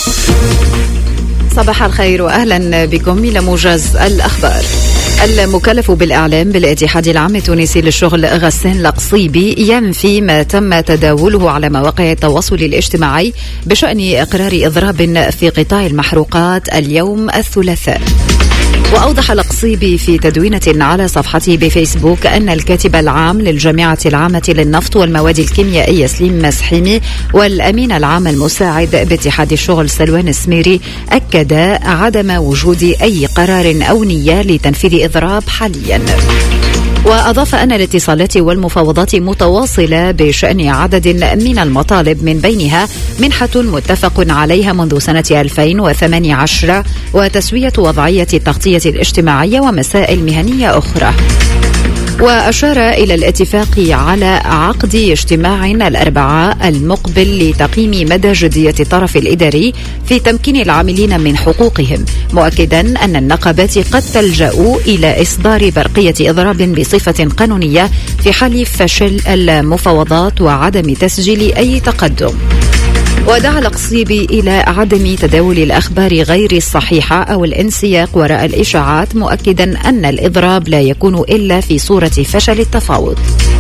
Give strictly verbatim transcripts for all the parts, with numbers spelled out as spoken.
صباح الخير وأهلا بكم إلى موجز الأخبار. المكلف بالإعلام بالاتحاد العام التونسي للشغل غسان القصيبي ينفي ما تم تداوله على مواقع التواصل الاجتماعي بشأن إقرار إضراب في قطاع المحروقات اليوم الثلاثاء. وأوضح القصيبي في تدوينة على صفحته بفيسبوك أن الكاتب العام للجامعة العامة للنفط والمواد الكيميائية سليم مسحيمي والأمين العام المساعد باتحاد الشغل سلوان السميري أكد عدم وجود أي قرار أو نية لتنفيذ إضراب حاليا. وأضاف أن الاتصالات والمفاوضات متواصلة بشأن عدد من المطالب من بينها منحة متفق عليها منذ سنة ألفين وثمانية عشر وتسوية وضعية التغطية الاجتماعية ومسائل مهنية أخرى. وأشار إلى الاتفاق على عقد اجتماع الأربعاء المقبل لتقييم مدى جدية الطرف الإداري في تمكين العاملين من حقوقهم، مؤكدا أن النقابات قد تلجأ إلى إصدار برقية إضراب بصفة قانونية في حال فشل المفاوضات وعدم تسجيل أي تقدم. ودعا القصيبي إلى عدم تداول الأخبار غير الصحيحة أو الانسياق وراء الإشاعات، مؤكدا أن الإضراب لا يكون إلا في صورة فشل التفاوض.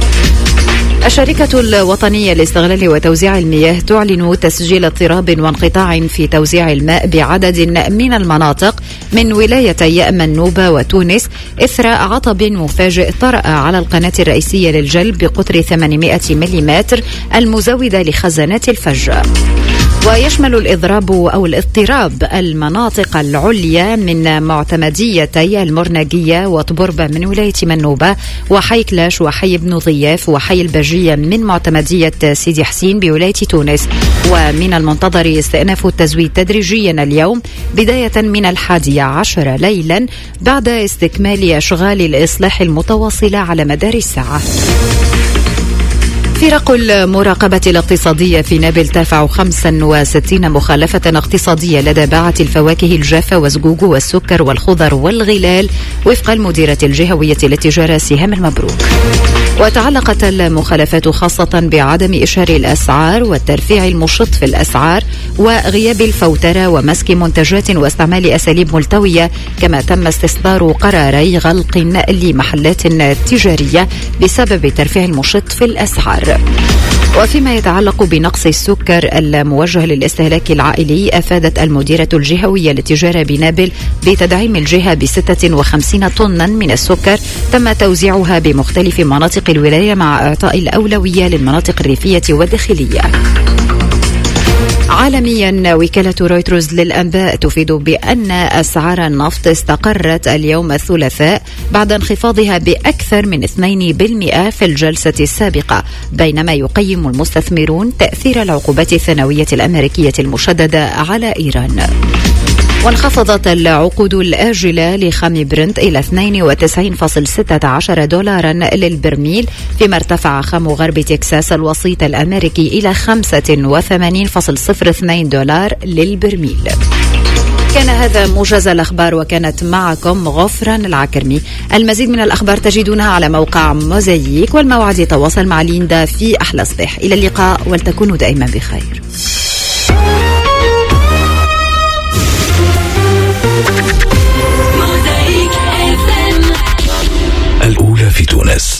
الشركة الوطنية لاستغلال وتوزيع المياه تعلن تسجيل اضطراب وانقطاع في توزيع الماء بعدد من المناطق من ولايتي منوبة وتونس إثر عطب مفاجئ طرأ على القناة الرئيسية للجلب بقطر ثمانمائة ملم المزودة لخزانات الفجة. ويشمل الإضراب أو الاضطراب المناطق العليا من معتمديتي المرنجية وطبربة من ولاية منوبة وحي كلاش وحي بن ضياف وحي البجية من معتمدية سيدي حسين بولاية تونس. ومن المنتظر استئناف التزويد تدريجيا اليوم بداية من الحادية عشر ليلا بعد استكمال أشغال الإصلاح المتواصلة على مدار الساعة. فرق المراقبة الاقتصادية في نابل ترفع خمسة وستين مخالفة اقتصادية لدى باعة الفواكه الجافة والزقوق والسكر والخضر والغلال وفق المديرة الجهوية للتجارة سهام المبروك. وتعلقت المخالفات خاصة بعدم إشهار الأسعار والترفيع المشط في الأسعار وغياب الفوترة ومسك منتجات واستعمال أساليب ملتوية، كما تم استصدار قراري غلق لمحلات تجارية بسبب الترفيع المشط في الأسعار. وفيما يتعلق بنقص السكر الموجه للاستهلاك العائلي، أفادت المديرة الجهوية للتجارة بنابل بتدعيم الجهة بستة وخمسين طنا من السكر تم توزيعها بمختلف مناطق الولاية مع إعطاء الأولوية للمناطق الريفية والداخلية. عالميا، وكالة رويترز للأنباء تفيد بأن أسعار النفط استقرت اليوم الثلاثاء بعد انخفاضها بأكثر من اثنين بالمئة في الجلسة السابقة، بينما يقيم المستثمرون تأثير العقوبات الثانوية الأمريكية المشددة على إيران. وانخفضت العقود الآجلة لخام برنت إلى اثنين وتسعين فاصلة ستة عشر دولارا للبرميل، فيما ارتفع خام غرب تكساس الوسيط الأمريكي إلى خمسة وثمانين فاصلة صفر اثنين دولار للبرميل. كان هذا موجز الأخبار، وكانت معكم غفران العكرمي. المزيد من الأخبار تجدونها على موقع موزايك، والموعد تواصل مع ليندا في أحلى صباح. إلى اللقاء ولتكونوا دائما بخير. الأولى في تونس.